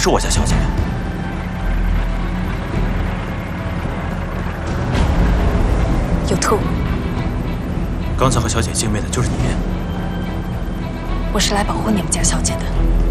是我家小姐？ 有特务！ 刚才和小姐见面的就是你？ 我是来保护你们家小姐的。